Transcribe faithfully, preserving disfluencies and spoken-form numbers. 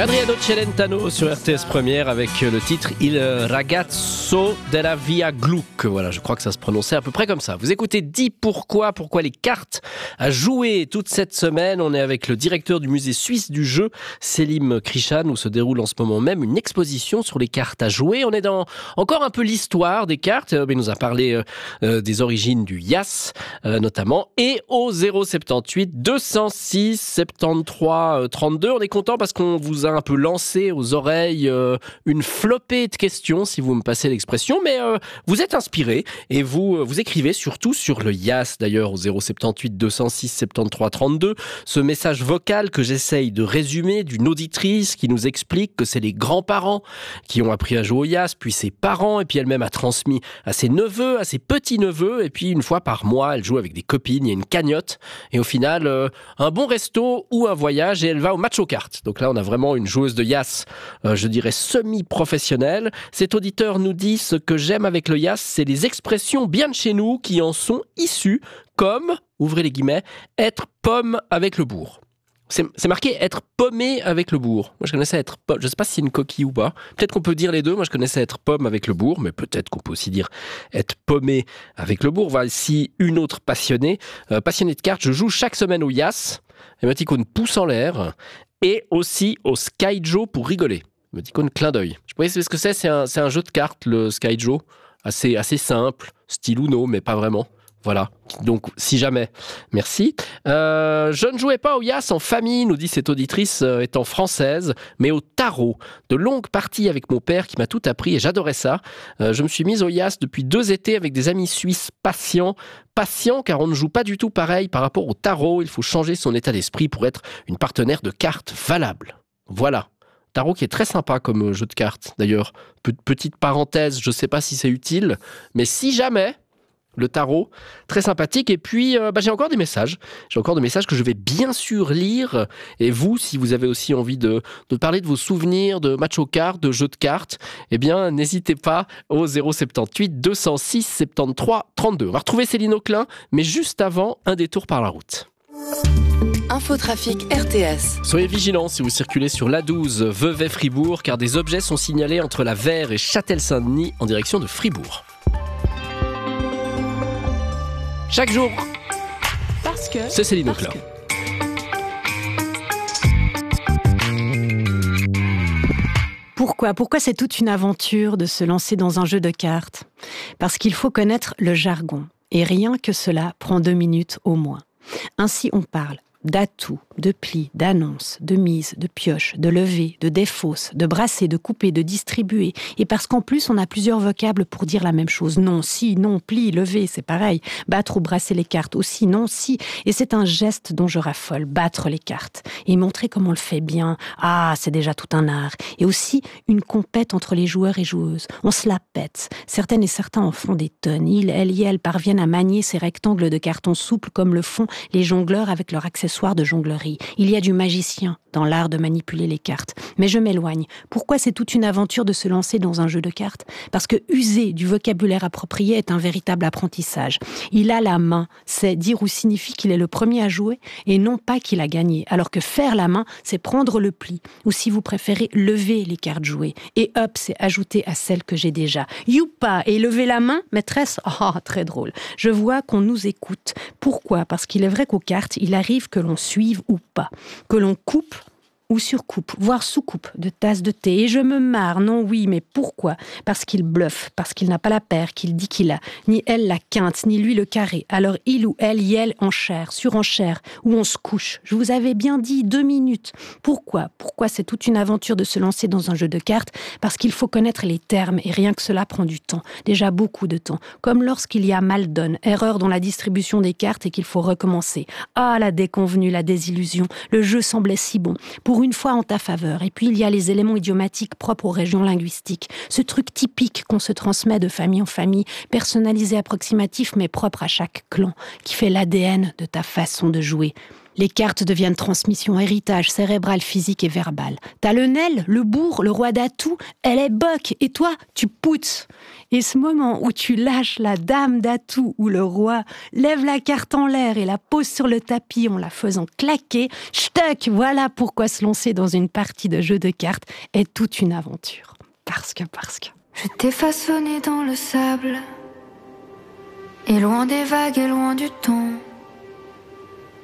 Adriano Celentano sur R T S Première avec le titre Il ragazzo della via Gluck. Voilà, je crois que ça se prononçait à peu près comme ça. Vous écoutez Dis pourquoi, pourquoi les cartes à jouer toute cette semaine. On est avec le directeur du musée suisse du jeu, Selim Krishan, où se déroule en ce moment même une exposition sur les cartes à jouer. On est dans encore un peu l'histoire des cartes. Il nous a parlé euh, des origines du Yas, euh, notamment, et au zéro soixante-dix-huit deux cent six soixante-treize trente-deux. On est content parce qu'on vous a un peu lancé aux oreilles euh, une flopée de questions, si vous me passez l'expression, mais euh, vous êtes inspiré et vous, euh, vous écrivez surtout sur le Yas, d'ailleurs, au zéro soixante-dix-huit deux cent six soixante-treize trente-deux, ce message vocal que j'essaye de résumer d'une auditrice qui nous explique que c'est les grands-parents qui ont appris à jouer au Yas, puis ses parents, et puis elle-même a transmis à ses neveux, à ses petits-neveux, et puis une fois par mois, elle joue avec des copines, il y a une cagnotte, et au final, euh, un bon resto ou un voyage, et elle va au match aux cartes. Donc là, on a vraiment une joueuse de Yas, euh, je dirais semi-professionnelle. Cet auditeur nous dit: ce que j'aime avec le Yas, c'est les expressions bien de chez nous qui en sont issues, comme, ouvrez les guillemets, être pomme avec le bourg. C'est, c'est marqué être paumé avec le bourg. Moi, je connaissais être pomme. Je ne sais pas si c'est une coquille ou pas. Peut-être qu'on peut dire les deux. Moi, je connaissais être pomme avec le bourg, mais peut-être qu'on peut aussi dire être paumé avec le bourg. Voici une autre passionnée. Euh, passionnée de cartes. Je joue chaque semaine au Yas. Émoticône pouce en l'air. Et aussi au Skyjo pour rigoler. Émoticône clin d'œil. Je sais pas ce que c'est. C'est un, c'est un jeu de cartes, le Skyjo. Assez, assez simple. Style Uno, mais pas vraiment. Voilà, donc si jamais, merci. Euh, je ne jouais pas au Yas en famille, nous dit cette auditrice euh, étant française, mais au tarot. De longues parties avec mon père qui m'a tout appris et j'adorais ça. Euh, je me suis mise au Yas depuis deux étés avec des amis suisses patients. Patients car on ne joue pas du tout pareil par rapport au tarot. Il faut changer son état d'esprit pour être une partenaire de cartes valable. Voilà. Tarot qui est très sympa comme jeu de cartes. D'ailleurs, petite parenthèse, je ne sais pas si c'est utile, mais si jamais... Le tarot, très sympathique. Et puis, euh, bah, j'ai encore des messages. J'ai encore des messages que je vais bien sûr lire. Et vous, si vous avez aussi envie de, de parler de vos souvenirs de match aux cartes, de jeux de cartes, eh bien, n'hésitez pas au zéro soixante-dix-huit deux cent six soixante-treize trente-deux. On va retrouver Céline Auclin, mais juste avant, un détour par la route. Infotrafic R T S. Soyez vigilants si vous circulez sur l'A douze Vevey-Fribourg, car des objets sont signalés entre la Vert et Châtel-Saint-Denis en direction de Fribourg. Chaque jour, parce que c'est Céline Auclin. Que... Pourquoi Pourquoi c'est toute une aventure de se lancer dans un jeu de cartes ? Parce qu'il faut connaître le jargon. Et rien que cela prend deux minutes au moins. Ainsi, on parle d'atouts, de plis, d'annonces, de mises, de pioches, de levées, de défausses, de brasser, de couper, de distribuer. Et parce qu'en plus, on a plusieurs vocables pour dire la même chose. Non, si, non, pli, lever, c'est pareil. Battre ou brasser les cartes aussi, non, si. Et c'est un geste dont je raffole, battre les cartes. Et montrer comment on le fait bien. Ah, c'est déjà tout un art. Et aussi une compète entre les joueurs et joueuses. On se la pète. Certaines et certains en font des tonnes. Ils, elles et elles parviennent à manier ces rectangles de carton souple comme le font les jongleurs avec leur accessoire de jonglerie. Il y a du magicien dans l'art de manipuler les cartes. Mais je m'éloigne. Pourquoi c'est toute une aventure de se lancer dans un jeu de cartes ? Parce que user du vocabulaire approprié est un véritable apprentissage. Il a la main, c'est dire ou signifie qu'il est le premier à jouer et non pas qu'il a gagné. Alors que faire la main, c'est prendre le pli. Ou si vous préférez, lever les cartes jouées. Et hop, c'est ajouter à celles que j'ai déjà. Youpa ! Et lever la main, maîtresse ? Oh, très drôle. Je vois qu'on nous écoute. Pourquoi ? Parce qu'il est vrai qu'aux cartes, il arrive que l'on suive ou pas, que l'on coupe ou surcoupe, voire sous-coupe de tasses de thé. Et je me marre, non oui, mais pourquoi ? Parce qu'il bluffe, parce qu'il n'a pas la paire qu'il dit qu'il a, ni elle la quinte, ni lui le carré. Alors il ou elle y elle enchère, surenchère, ou on se couche. Je vous avais bien dit deux minutes. Pourquoi ? Pourquoi c'est toute une aventure de se lancer dans un jeu de cartes ? Parce qu'il faut connaître les termes, et rien que cela prend du temps, déjà beaucoup de temps. Comme lorsqu'il y a mal donne, erreur dans la distribution des cartes et qu'il faut recommencer. Ah, la déconvenue, la désillusion, le jeu semblait si bon. Pour une fois en ta faveur. Et puis il y a les éléments idiomatiques propres aux régions linguistiques. Ce truc typique qu'on se transmet de famille en famille, personnalisé, approximatif, mais propre à chaque clan, qui fait l'A D N de ta façon de jouer. Les cartes deviennent transmission, héritage cérébral, physique et verbal. T'as le Nel, le bourg, le roi d'atout, elle est boc, et toi, tu poutes. Et ce moment où tu lâches la dame d'atout ou le roi, lève la carte en l'air et la pose sur le tapis en la faisant claquer, ch'toc, voilà pourquoi se lancer dans une partie de jeu de cartes est toute une aventure. Parce que, parce que... Je t'ai façonné dans le sable, et loin des vagues et loin du temps.